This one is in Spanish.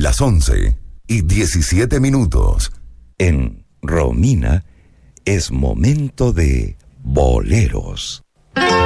las 11:17. En Romina es momento de boleros.